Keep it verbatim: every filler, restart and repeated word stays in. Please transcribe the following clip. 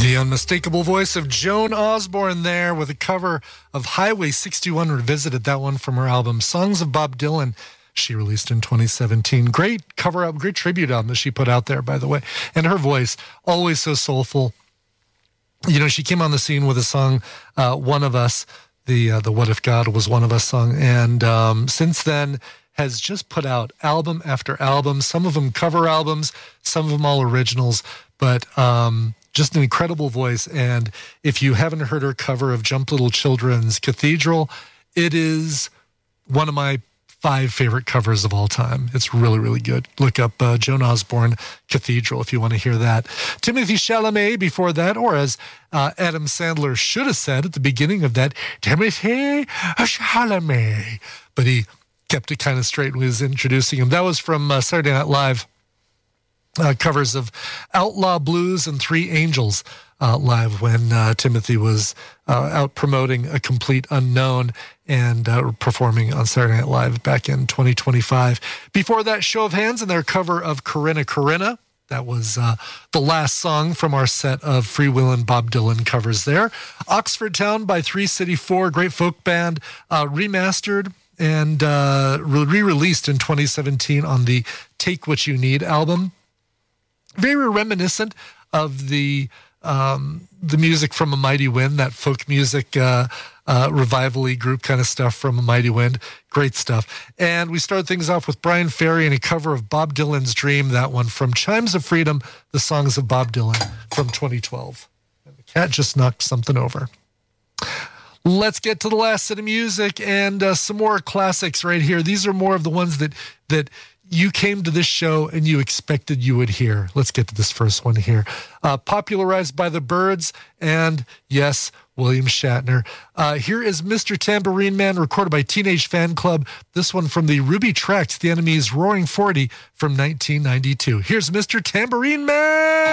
The unmistakable voice of Joan Osborne there with a cover of Highway sixty-one Revisited, that one from her album Songs of Bob Dylan, she released in twenty seventeen. Great cover album, great tribute album that she put out there, by the way. And her voice, always so soulful. You know, she came on the scene with a song, uh, One of Us, the uh, the What If God Was One of Us song. And um, since then has just put out album after album, some of them cover albums, some of them all originals, but um, just an incredible voice. And if you haven't heard her cover of Jump Little Children's Cathedral, it is one of my five favorite covers of all time. It's really, really good. Look up uh, Joan Osborne Cathedral if you want to hear that. Timothy Chalamet before that, or as uh, Adam Sandler should have said at the beginning of that, Timothy Chalamet. But he kept it kind of straight when he was introducing him. That was from uh, Saturday Night Live. Uh, covers of Outlaw Blues and Three Angels uh, live when uh, Timothy was uh, out promoting A Complete Unknown and uh, performing on Saturday Night Live back in twenty twenty-five. Before that, Show of Hands and their cover of Corinna Corinna. That was uh, the last song from our set of Freewheelin' Bob Dylan covers there. Oxford Town by Three City Four, great folk band, uh, remastered and uh, re-released in twenty seventeen on the Take What You Need album. Very reminiscent of the um, the music from A Mighty Wind, that folk music uh, uh, revival-y group kind of stuff from A Mighty Wind. Great stuff. And we start things off with Brian Ferry and a cover of Bob Dylan's Dream, that one from Chimes of Freedom, the songs of Bob Dylan from twenty twelve. And the cat just knocked something over. Let's get to the last set of music and uh, some more classics right here. These are more of the ones that that you came to this show and you expected you would hear. Let's get to this first one here. Uh, popularized by the Byrds and, yes, William Shatner. Uh, here is Mister Tambourine Man, recorded by Teenage Fan Club. This one from the Ruby Trax, The Enemy's Roaring forty from nineteen ninety-two. Here's Mister Tambourine Man!